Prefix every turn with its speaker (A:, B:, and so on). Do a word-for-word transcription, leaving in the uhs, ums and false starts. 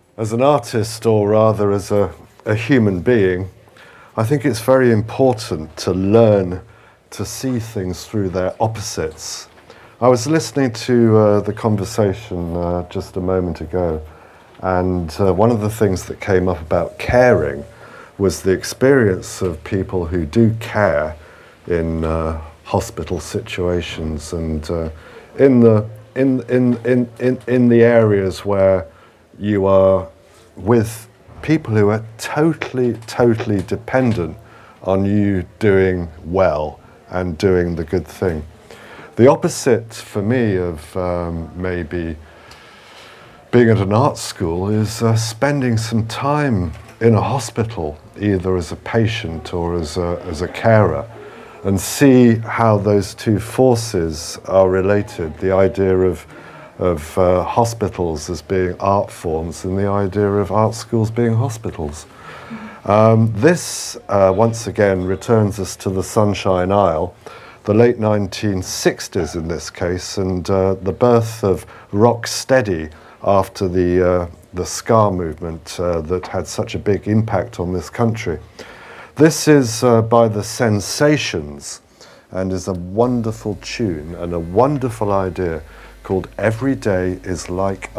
A: As an artist, or rather as a, a human being, I think it's very important to learn to see things through their opposites. I was listening to uh, the conversation uh, just a moment ago, and uh, one of the things that came up about caring was the experience of people who do care in uh, hospital situations and uh, in the in, in, in, in, in the areas where you are with people who are totally, totally dependent on you doing well and doing the good thing. The opposite for me of um, maybe being at an art school is uh, spending some time in a hospital, either as a patient or as a, as a carer, and see how those two forces are related. The idea of of uh, hospitals as being art forms and the idea of art schools being hospitals. Um, this, uh, once again, returns us to the Sunshine Isle, the late nineteen sixties in this case, and uh, the birth of Rocksteady after the, uh, the ska movement uh, that had such a big impact on this country. This is uh, by the Sensations and is a wonderful tune and a wonderful idea called Every Day is Like